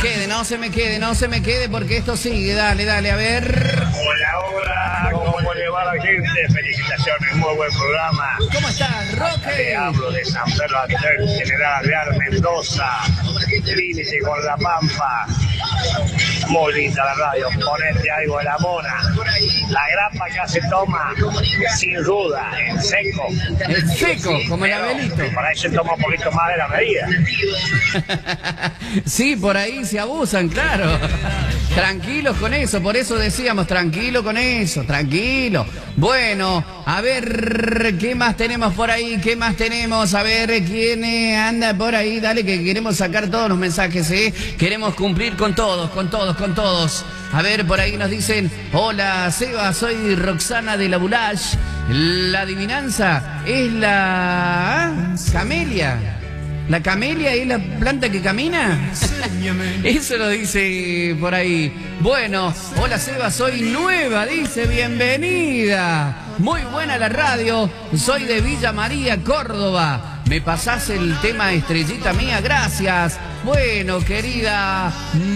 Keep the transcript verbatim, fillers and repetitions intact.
quede, no se me quede, no se me quede porque esto sigue. Dale, dale, a ver. Hola, hola, ¿cómo le va la gente? Felicitaciones, muy buen programa. ¿Cómo estás, Roque? Te hablo de San Pedro Alter, General Real Mendoza, límite con La Pampa. Muy linda la radio, ponete algo de La Mona. La grapa ya se toma sin duda, en seco. En seco, como el Pero Abelito. Por ahí se toma un poquito más de la medida. Sí, por ahí se abusan, claro. Tranquilos con eso, por eso decíamos, tranquilo con eso, tranquilo. Bueno, a ver, ¿qué más tenemos por ahí? ¿Qué más tenemos? A ver, ¿quién eh, anda por ahí? Dale, que queremos sacar todos los mensajes, ¿eh? Queremos cumplir con todos, con todos, con todos. A ver, por ahí nos dicen, hola, Seba, soy Roxana de la Boulage. La adivinanza es la... ¿ah? Camelia. ¿La camelia es la planta que camina? Eso lo dice por ahí. Bueno, hola Seba, soy nueva, dice, bienvenida. Muy buena la radio, soy de Villa María, Córdoba. ¿Me pasás el tema estrellita mía? Gracias. Bueno, querida...